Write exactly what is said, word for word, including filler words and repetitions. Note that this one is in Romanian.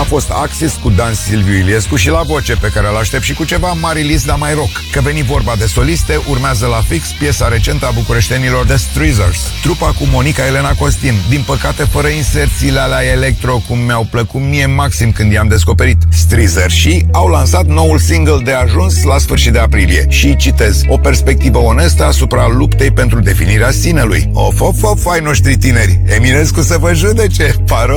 fost Axis cu Dan Silviu Iliescu și la voce, pe care îl aștept și cu ceva Marilis, dar mai rock. Că veni vorba de soliste, urmează la fix piesa recentă a bucureștenilor The Streezers, trupa cu Monica Elena Costin, din păcate fără inserțiile alea electro, cum mi-au plăcut mie maxim când i-am descoperit. Streezers și au lansat noul single de ajuns la sfârșit de aprilie și, citez, o perspectivă onestă asupra luptei pentru definirea sinelui. Of, of, of, ai noștri tineri, Eminescu să vă judece, parol.